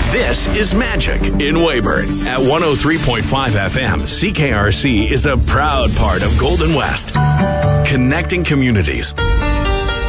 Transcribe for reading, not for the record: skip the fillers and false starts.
This is Magic in Weyburn at 103.5 FM. CKRC is a proud part of Golden West, connecting communities.